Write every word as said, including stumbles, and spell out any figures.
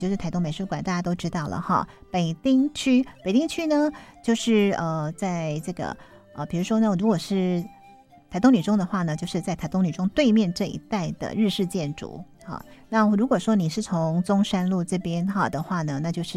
就是台东美术馆，大家都知道了哈。北丁区，北丁区呢，就是呃，在这个呃，比如说呢，如果是台东女中的话呢，就是在台东女中对面这一带的日式建筑。好，那如果说你是从中山路这边哈的话呢，那就是